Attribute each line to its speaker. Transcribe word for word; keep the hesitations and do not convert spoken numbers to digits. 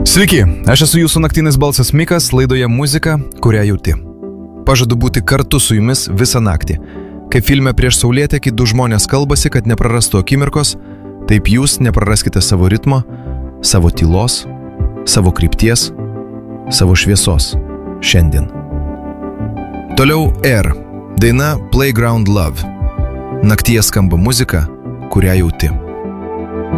Speaker 1: Sveiki, aš esu jūsų naktinis balsas Mikas, laidoje muzika, kurią jauti. Pažadu būti kartu su jumis visą naktį. Kaip filme Prieš saulėtekį du žmonės kalbasi, kad neprarastų akimirkos, taip jūs nepraraskite savo ritmo, savo tylos, savo krypties, savo šviesos šiandien. Toliau Air, daina Playground Love. Naktyje skamba muzika, kurią jauti.